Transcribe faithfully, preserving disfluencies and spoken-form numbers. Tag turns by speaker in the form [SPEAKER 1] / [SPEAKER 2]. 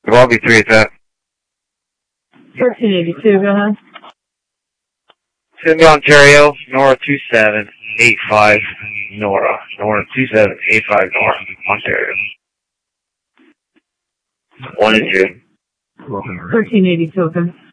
[SPEAKER 1] Lobby three, is that?
[SPEAKER 2] thirteen eighty-two, go ahead.
[SPEAKER 1] Sydney, Ontario, Nora two seven eight five, Nora. Nora two seven eight five, Nora, Ontario. One is June.
[SPEAKER 2] thirteen eighty-two, okay.